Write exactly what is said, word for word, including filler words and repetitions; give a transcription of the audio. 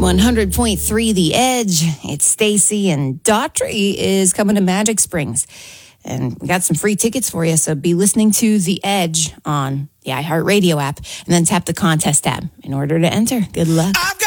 one hundred point three The Edge. It's Stacy, and Daughtry is coming to Magic Springs. And we got some free tickets for you, so be listening to The Edge on the iHeartRadio app, and then tap the contest tab in order to enter. Good luck.